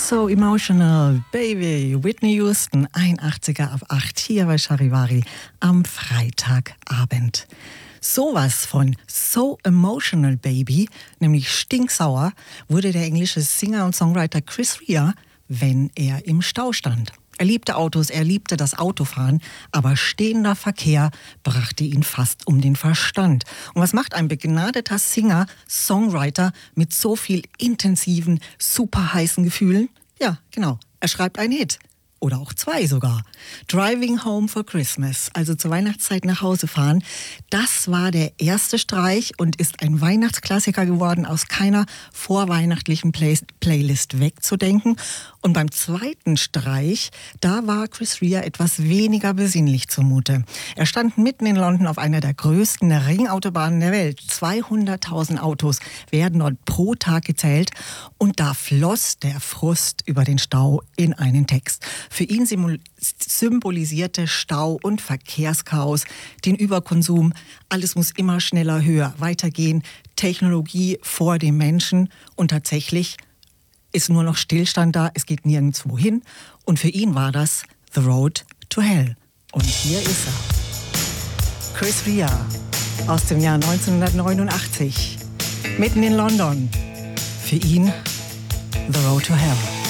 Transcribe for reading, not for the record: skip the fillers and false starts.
So Emotional, Baby, Whitney Houston, 81er auf 8 hier bei Charivari am Freitagabend. Sowas von So Emotional Baby, nämlich stinksauer, wurde der englische Singer und Songwriter Chris Rea, wenn er im Stau stand. Er liebte Autos, er liebte das Autofahren, aber stehender Verkehr brachte ihn fast um den Verstand. Und was macht ein begnadeter Singer, Songwriter mit so viel intensiven, super heißen Gefühlen? Ja, genau, er schreibt einen Hit. Oder auch 2 sogar. Driving Home for Christmas, also zur Weihnachtszeit nach Hause fahren, das war der erste Streich und ist ein Weihnachtsklassiker geworden, aus keiner vorweihnachtlichen Playlist wegzudenken. Und beim zweiten Streich, da war Chris Rea etwas weniger besinnlich zumute. Er stand mitten in London auf einer der größten Ringautobahnen der Welt. 200.000 Autos werden dort pro Tag gezählt. Und da floss der Frust über den Stau in einen Text. Für ihn symbolisierte Stau und Verkehrschaos den Überkonsum. Alles muss immer schneller, höher, weitergehen. Technologie vor dem Menschen. Und tatsächlich ist nur noch Stillstand da. Es geht nirgendwo hin. Und für ihn war das The Road to Hell. Und hier ist er. Chris Rea aus dem Jahr 1989. Mitten in London. Für ihn The Road to Hell.